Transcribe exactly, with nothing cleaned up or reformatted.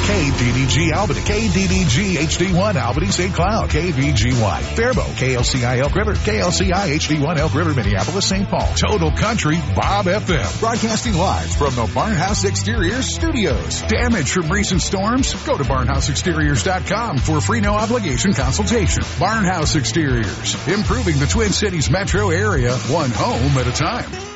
K D D G Albany, K D D G H D one Albany, Saint Cloud, K V G Y Faribault, K L C I Elk River, K L C I H D one Elk River, Minneapolis, Saint Paul. Total Country Bob F M. Broadcasting live from the Barnhouse Exteriors studios. Damage from recent storms? Go to barnhouse exteriors dot com for a free no obligation consultation. Barnhouse Exteriors, improving the Twin Cities metro area one home at a time.